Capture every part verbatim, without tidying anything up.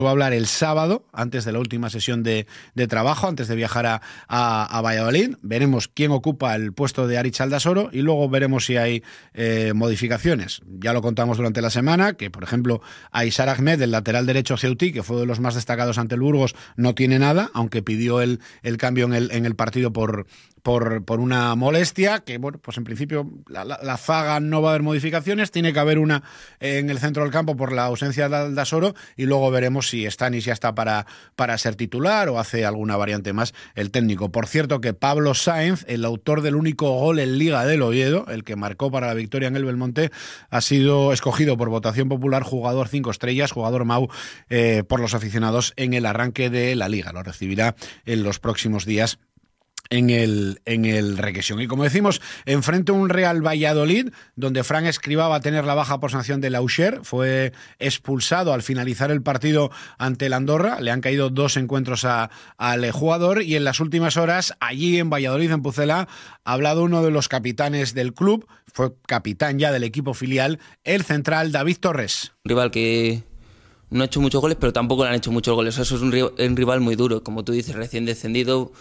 Va a hablar el sábado, antes de la última sesión de, de trabajo, antes de viajar a, a, a Valladolid. Veremos quién ocupa el puesto de Aritz Aldasoro y luego veremos si hay eh, modificaciones. Ya lo contamos durante la semana, que por ejemplo Aysar Ahmed, el lateral derecho ceutí, que fue de los más destacados ante el Burgos, no tiene nada, aunque pidió el, el cambio en el, en el partido por... Por, por una molestia, que bueno, pues en principio la, la, la zaga no va a haber modificaciones, tiene que haber una en el centro del campo por la ausencia de Aldasoro y luego veremos si Stanis ya está para, para ser titular o hace alguna variante más el técnico. Por cierto que Pablo Sáenz, el autor del único gol en Liga del Oviedo, el que marcó para la victoria en el Belmonte, ha sido escogido por votación popular jugador cinco estrellas, jugador M A U eh, por los aficionados en el arranque de la Liga. Lo recibirá en los próximos días en el, en el Requesión. Y como decimos, enfrente a un Real Valladolid, donde Fran Escribá va a tener la baja por sanción de Laucher, fue expulsado al finalizar el partido ante el Andorra, le han caído dos encuentros a, al jugador, y en las últimas horas, allí en Valladolid, en Pucela, ha hablado uno de los capitanes del club, fue capitán ya del equipo filial, el central David Torres. Un rival que no ha hecho muchos goles, pero tampoco le han hecho muchos goles. Eso es un rival, un rival muy duro, como tú dices, recién descendido.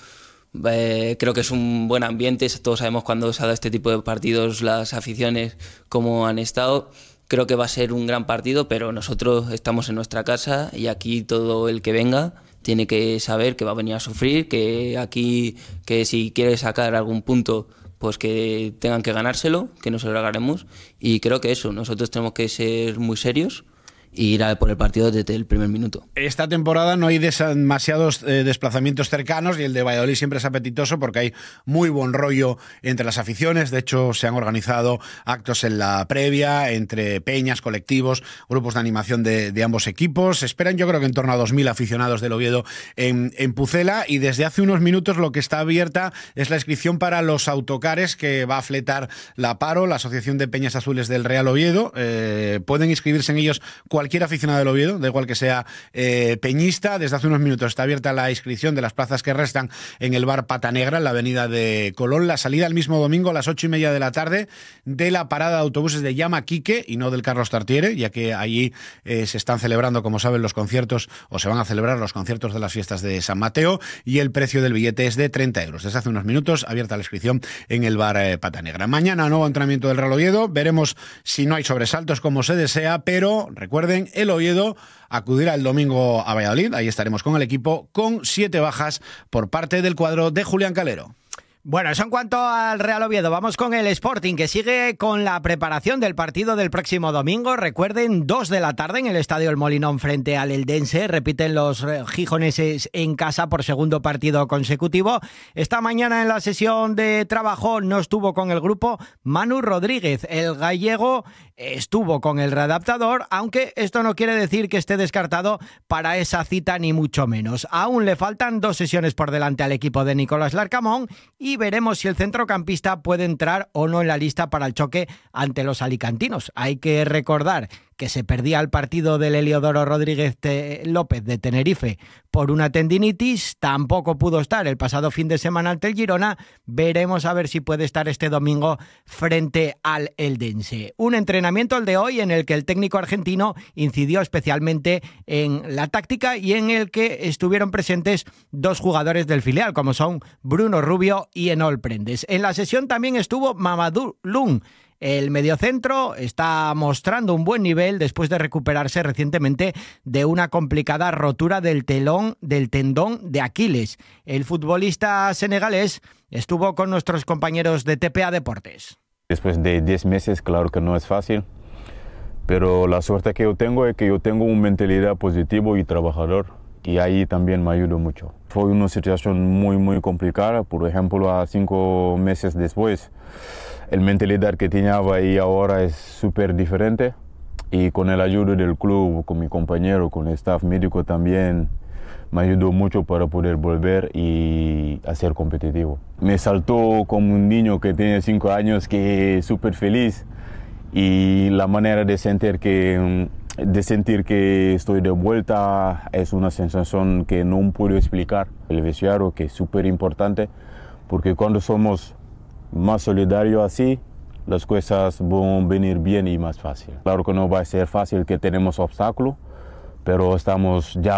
Eh, creo que es un buen ambiente, todos sabemos cuando se ha dado este tipo de partidos las aficiones cómo han estado. Creo que va a ser un gran partido, pero nosotros estamos en nuestra casa y aquí todo el que venga tiene que saber que va a venir a sufrir, que aquí, que si quiere sacar algún punto, pues que tengan que ganárselo, que no se lo regalemos, y creo que eso, nosotros tenemos que ser muy serios y ir a por el partido desde el primer minuto. Esta temporada no hay demasiados eh, desplazamientos cercanos y el de Valladolid siempre es apetitoso porque hay muy buen rollo entre las aficiones. De hecho, se han organizado actos en la previa entre peñas, colectivos, grupos de animación de, de ambos equipos. Se esperan, yo creo que en torno a dos mil aficionados del Oviedo en, en Pucela, y desde hace unos minutos lo que está abierta es la inscripción para los autocares que va a fletar la Paro, la Asociación de Peñas Azules del Real Oviedo. Eh, pueden inscribirse en ellos cualquier aficionado del Oviedo, da igual que sea eh, peñista. Desde hace unos minutos está abierta la inscripción de las plazas que restan en el bar Pata Negra, en la avenida de Colón. La salida el mismo domingo a las ocho y media de la tarde de la parada de autobuses de Llama Quique y no del Carlos Tartiere, ya que allí eh, se están celebrando, como saben, los conciertos, o se van a celebrar los conciertos de las fiestas de San Mateo, y el precio del billete es de treinta euros. Desde hace unos minutos abierta la inscripción en el bar eh, Pata Negra. Mañana nuevo entrenamiento del Real Oviedo, veremos si no hay sobresaltos como se desea, pero recuerden, el Oviedo acudirá el domingo a Valladolid. Ahí estaremos con el equipo, con siete bajas por parte del cuadro de Julián Calero. Bueno, eso en cuanto al Real Oviedo. Vamos con el Sporting, que sigue con la preparación del partido del próximo domingo. Recuerden, dos de la tarde en el Estadio El Molinón frente al Eldense. Repiten los gijoneses en casa por segundo partido consecutivo. Esta mañana en la sesión de trabajo no estuvo con el grupo Manu Rodríguez. El gallego estuvo con el readaptador, aunque esto no quiere decir que esté descartado para esa cita, ni mucho menos. Aún le faltan dos sesiones por delante al equipo de Nicolás Larcamón y veremos si el centrocampista puede entrar o no en la lista para el choque ante los alicantinos. Hay que recordar que se perdía el partido del Heliodoro Rodríguez López de Tenerife por una tendinitis. Tampoco pudo estar el pasado fin de semana ante el Girona. Veremos a ver si puede estar este domingo frente al Eldense. Un entrenamiento el de hoy en el que el técnico argentino incidió especialmente en la táctica y en el que estuvieron presentes dos jugadores del filial, como son Bruno Rubio y Enol Prendes. En la sesión también estuvo Mamadou Lung. El mediocentro está mostrando un buen nivel después de recuperarse recientemente de una complicada rotura del telón del tendón de Aquiles. El futbolista senegalés estuvo con nuestros compañeros de T P A Deportes. Después de diez meses, claro que no es fácil, pero la suerte que yo tengo es que yo tengo una mentalidad positiva y trabajador, y ahí también me ayudó mucho. Fue una situación muy, muy complicada. Por ejemplo, a cinco meses después, la mentalidad que tenía ahí ahora es súper diferente, y con el ayuda del club, con mi compañero, con el staff médico también, me ayudó mucho para poder volver y a ser competitivo. Me saltó como un niño que tiene cinco años, que es súper feliz, y la manera de sentir que de sentir que estoy de vuelta es una sensación que no puedo explicar. El vestuario, que es súper importante, porque cuando somos más solidarios así, las cosas van a venir bien y más fácil. Claro que no va a ser fácil, que tenemos obstáculos, pero estamos ya